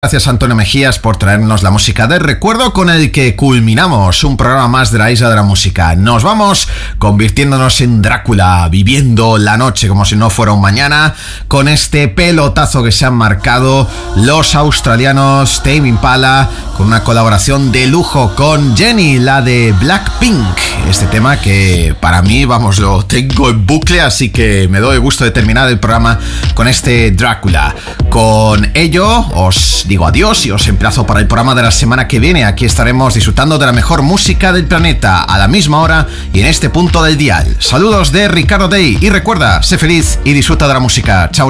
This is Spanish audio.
Gracias Antonio Mejías por traernos la música de recuerdo con el que culminamos un programa más de la Isla de la Música. Nos vamos convirtiéndonos en Drácula, viviendo la noche como si no fuera un mañana, con este pelotazo que se han marcado los australianos Tame Impala, con una colaboración de lujo con Jenny, la de Blackpink. Este tema que para mí, vamos, lo tengo en bucle, así que me doy gusto de terminar el programa con este Drácula. Con ello os digo adiós y os emplazo para el programa de la semana que viene. Aquí estaremos disfrutando de la mejor música del planeta a la misma hora y en este punto del dial. Saludos de Ricardo Day y recuerda, sé feliz y disfruta de la música. Chao.